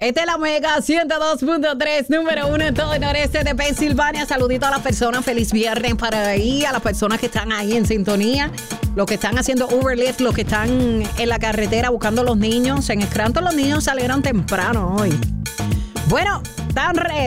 Esta es la Mega 102.3, número 1 en todo el noreste de Pensilvania. Saludito a las personas, feliz viernes para ahí, a las personas que están ahí en sintonía, los que están haciendo Uberlift, los que están en la carretera buscando a los niños. En Scranton los niños salieron temprano hoy. Bueno, están